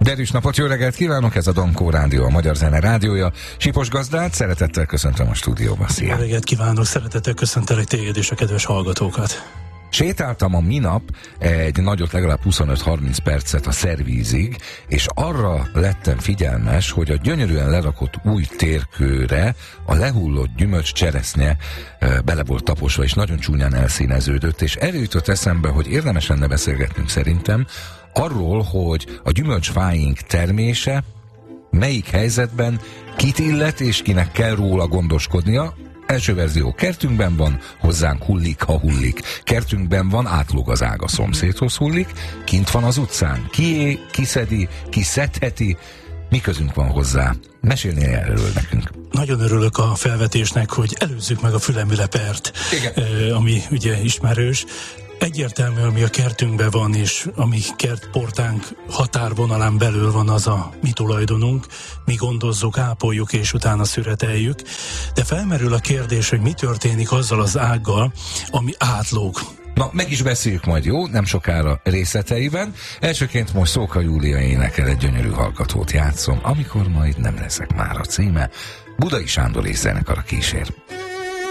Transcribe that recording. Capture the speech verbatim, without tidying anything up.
Derűs napot, jó reggelt kívánok, ez a Dankó Rádió, a Magyar Zene rádiója. Sipos Gazdát, szeretettel köszöntöm a stúdióba, szia! Jó reggelt kívánok, szeretettel köszöntelek téged és a kedves hallgatókat. Sétáltam a minap egy nagyot, legalább huszonöt-harminc percet a szervízig, és arra lettem figyelmes, hogy a gyönyörűen lerakott új térkőre a lehullott gyümölcs cseresznye e, bele volt taposva, és nagyon csúnyán elszíneződött, és erről jutott eszembe, hogy érdemes lenne beszélgetnünk szerintem arról, hogy a gyümölcsfáink termése melyik helyzetben kit illet, és kinek kell róla gondoskodnia. Első verzió: kertünkben van, hozzánk hullik, ha hullik. Kertünkben van, átlóg az ág, a szomszédhoz hullik. Kint van az utcán, kié, kiszedi, ki szedheti. Mi közünk van hozzá? Mesélnél erről nekünk? Nagyon örülök a felvetésnek, hogy előzzük meg a fülemülepert, eh, ami ugye ismerős. Egyértelmű, ami a kertünkben van, és ami kertportánk határvonalán belül van, az a mi tulajdonunk. Mi gondozzuk, ápoljuk, és utána szüreteljük. De felmerül a kérdés, hogy mi történik azzal az ággal, ami átlóg. Na, meg is beszéljük majd, jó? Nem sokára részleteiben. Elsőként most Szóka Júlia énekel egy gyönyörű hallgatót játszom, amikor majd nem leszek már, a címe. Budai Sándor és zenekara kísér.